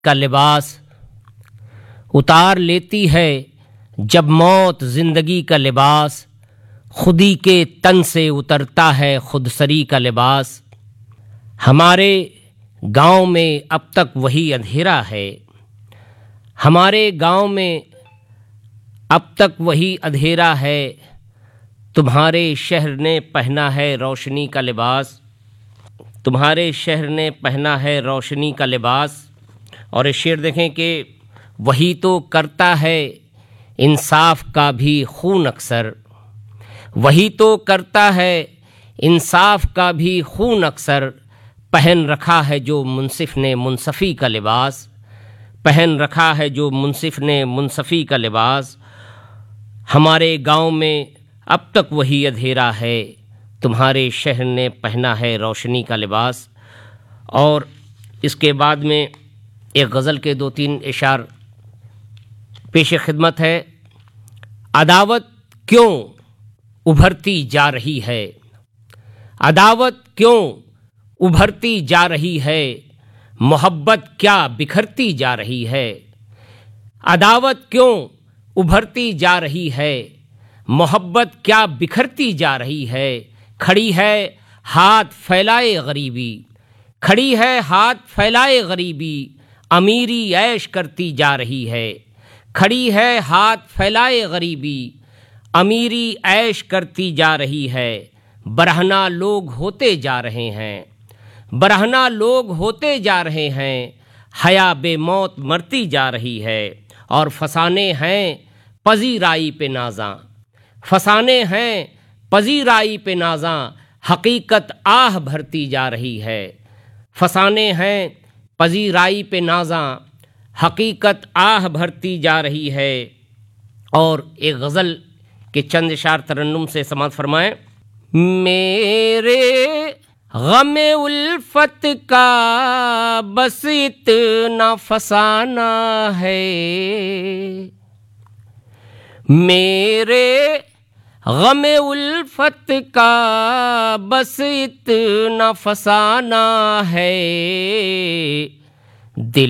کا لباس اتار لیتی ہے جب موت زندگی کا لباس، خودی کے تن سے اترتا ہے خود سری کا لباس۔ ہمارے گاؤں میں اب تک وہی اندھیرا ہے، ہمارے گاؤں میں اب تک وہی اندھیرا ہے، تمہارے شہر نے پہنا ہے روشنی کا لباس، تمہارے شہر نے پہنا ہے روشنی کا لباس۔ اور یہ شعر دیکھیں کہ وہی تو کرتا ہے انصاف کا بھی خون اکثر، وہی تو کرتا ہے انصاف کا بھی خون اکثر، پہن رکھا ہے جو منصف نے منصفی کا لباس، پہن رکھا ہے جو منصف نے منصفی کا لباس۔ ہمارے گاؤں میں اب تک وہی اندھیرا ہے، تمہارے شہر نے پہنا ہے روشنی کا لباس۔ اور اس کے بعد میں ایک غزل کے 2-3 اشعار پیش خدمت ہے۔ عداوت کیوں ابھرتی جا رہی ہے، عداوت کیوں ابھرتی جا رہی ہے، محبت کیا بکھرتی جا رہی ہے، عداوت کیوں ابھرتی جا رہی ہے، محبت کیا بکھرتی جا رہی ہے، کھڑی ہے ہاتھ پھیلائے غریبی، کھڑی ہے ہاتھ پھیلائے غریبی، امیری عیش کرتی جا رہی ہے، کھڑی ہے ہاتھ پھیلائے غریبی، امیری عیش کرتی جا رہی ہے۔ برہنہ لوگ ہوتے جا رہے ہیں، برہنہ لوگ ہوتے جا رہے ہیں، حیا بے موت مرتی جا رہی ہے۔ اور فسانے ہیں پذیرائی پہ نازاں، فسانے ہیں پذیرائی پہ نازاں، حقیقت آہ بھرتی جا رہی ہے، فسانے ہیں پذیرائی پہ نازاں، حقیقت آہ بھرتی جا رہی ہے۔ اور ایک غزل کے چند اشعار ترنم سے سماعت فرمائیں۔ میرے غم الفت کا بس اتنا فسانہ ہے، میرے غم الفت کا بس اتنا فسانہ ہے، دل